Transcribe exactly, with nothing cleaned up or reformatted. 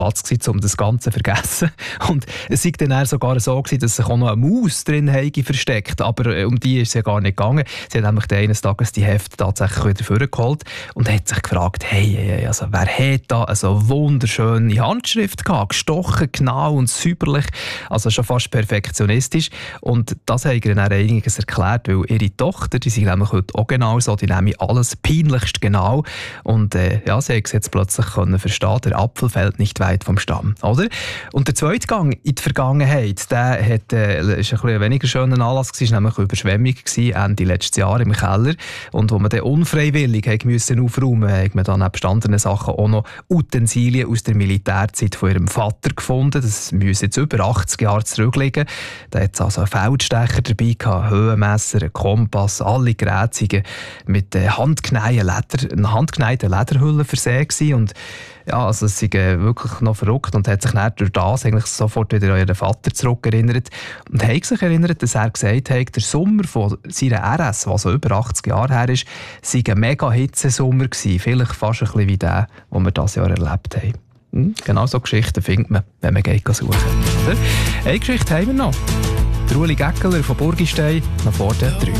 Platz gewesen, um das Ganze zu vergessen. Und es war dann sogar so gewesen, dass sich auch noch eine Maus drin habe versteckt. Aber um die ist es ja gar nicht gegangen. Sie hat nämlich eines Tages die Hefte tatsächlich wieder vorgeholt und hat sich gefragt, hey, hey, also wer hat da eine so wunderschöne Handschrift gehabt? Gestochen, genau und säuberlich. Also schon fast perfektionistisch. Und das hat ihr dann einiges erklärt, weil ihre Tochter, die sind nämlich heute auch genau so, die nehmen alles peinlichst genau. Und äh, ja, sie hat es jetzt plötzlich können verstehen, der Apfel fällt nicht weit vom Stamm, oder? Und der zweite Gang in die Vergangenheit, der hat, äh, ist ein, ein weniger schöner Anlass gewesen, nämlich eine Überschwemmung gewesen, Ende letztes Jahr im Keller. Und wo man dann unfreiwillig hat müssen aufräumen musste, hat man dann neben anderen Sachen auch noch Utensilien aus der Militärzeit von ihrem Vater gefunden. Das müssen jetzt über achtzig Jahre zurückliegen. Da hat es also einen Feldstecher dabei gehabt, Höhenmesser, einen Kompass, alle Geräte mit äh, handgenähten Leder, handgenähten Lederhüllen versehen gewesen. Und ja, also es ist äh, wirklich noch verrückt und hat sich dann durch das eigentlich sofort wieder an ihren Vater zurückerinnert und hat sich erinnert, dass er gesagt hat, der Sommer von seiner R S, was also über achtzig Jahre her ist, sei ein mega Hitzesommer gewesen, vielleicht fast ein bisschen wie der, den wir dieses Jahr erlebt haben. Hm? Genau so Geschichten findet man, wenn man geht suchen. Oder? Eine Geschichte haben wir noch. Der Uli Geckeler von Burgistein, noch vor der drei.